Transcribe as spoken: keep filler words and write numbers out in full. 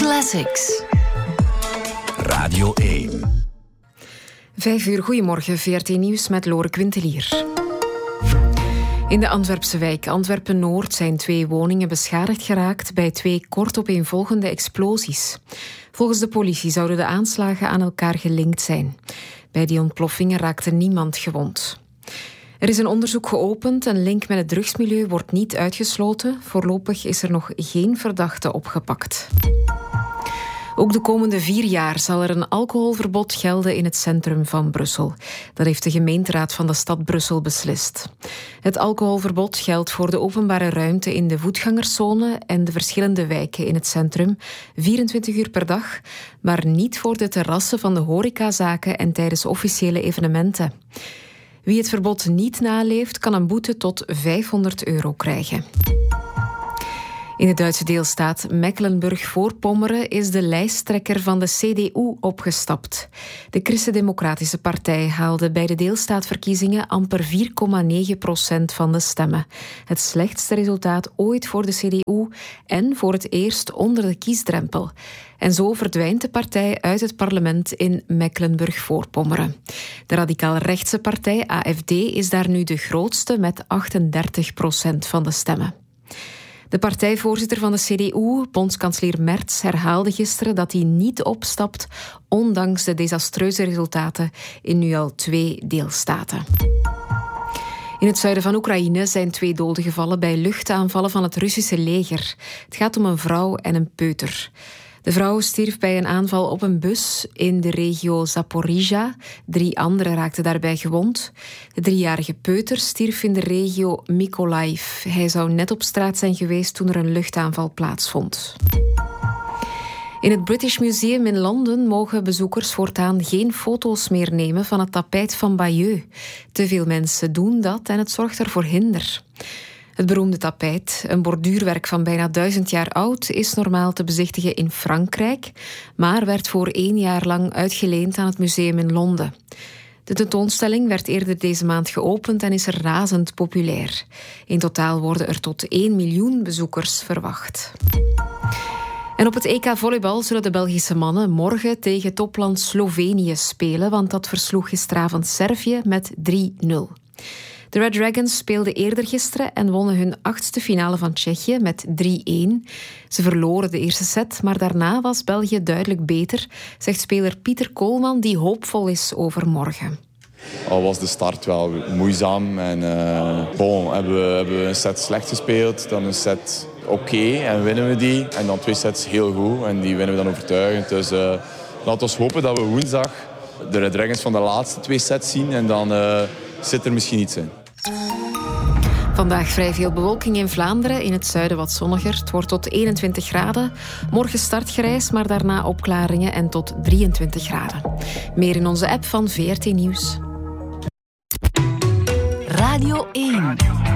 Classics. Radio één. Vijf uur, goedemorgen, V R T Nieuws met Lore Quintelier. In de Antwerpse wijk Antwerpen-Noord zijn twee woningen beschadigd geraakt bij twee kortopeenvolgende explosies. Volgens de politie zouden de aanslagen aan elkaar gelinkt zijn. Bij die ontploffingen raakte niemand gewond. Er is een onderzoek geopend. Een link met het drugsmilieu wordt niet uitgesloten. Voorlopig is er nog geen verdachte opgepakt. Ook de komende vier jaar zal er een alcoholverbod gelden in het centrum van Brussel. Dat heeft de gemeenteraad van de stad Brussel beslist. Het alcoholverbod geldt voor de openbare ruimte in de voetgangerszone en de verschillende wijken in het centrum, vierentwintig uur per dag, maar niet voor de terrassen van de horecazaken en tijdens officiële evenementen. Wie het verbod niet naleeft, kan een boete tot vijfhonderd euro krijgen. In de Duitse deelstaat Mecklenburg-Voorpommeren is de lijsttrekker van de C D U opgestapt. De Christen-Democratische Partij haalde bij de deelstaatverkiezingen amper vier komma negen procent van de stemmen. Het slechtste resultaat ooit voor de C D U en voor het eerst onder de kiesdrempel. En zo verdwijnt de partij uit het parlement in Mecklenburg-Voorpommeren. De radicaal-rechtse partij A F D is daar nu de grootste met achtendertig procent van de stemmen. De partijvoorzitter van de C D U, bondskanselier Merz, herhaalde gisteren dat hij niet opstapt, ondanks de desastreuze resultaten in nu al twee deelstaten. In het zuiden van Oekraïne zijn twee doden gevallen bij luchtaanvallen van het Russische leger. Het gaat om een vrouw en een peuter. De vrouw stierf bij een aanval op een bus in de regio Zaporizhia. Drie anderen raakten daarbij gewond. De driejarige peuter stierf in de regio Mykolaiv. Hij zou net op straat zijn geweest toen er een luchtaanval plaatsvond. In het British Museum in Londen mogen bezoekers voortaan geen foto's meer nemen van het tapijt van Bayeux. Te veel mensen doen dat en het zorgt ervoor hinder. Het beroemde tapijt, een borduurwerk van bijna duizend jaar oud, is normaal te bezichtigen in Frankrijk, maar werd voor één jaar lang uitgeleend aan het museum in Londen. De tentoonstelling werd eerder deze maand geopend en is er razend populair. In totaal worden er tot één miljoen bezoekers verwacht. En op het E K volleybal zullen de Belgische mannen morgen tegen topland Slovenië spelen, want dat versloeg gisteravond Servië met drie nul. De Red Dragons speelden eerder gisteren en wonnen hun achtste finale van Tsjechië met drie één. Ze verloren de eerste set, maar daarna was België duidelijk beter, zegt speler Pieter Koolman, die hoopvol is over morgen. Al was de start wel moeizaam en uh, bon, hebben, we, hebben we een set slecht gespeeld, dan een set oké okay, en winnen we die. En dan twee sets heel goed en die winnen we dan overtuigend. Dus uh, laten we hopen dat we woensdag de Red Dragons van de laatste twee sets zien en dan uh, zit er misschien iets in. Vandaag vrij veel bewolking in Vlaanderen, in het zuiden wat zonniger. Het wordt tot eenentwintig graden. Morgen start grijs, maar daarna opklaringen en tot drieëntwintig graden. Meer in onze app van V R T Nieuws. Radio één.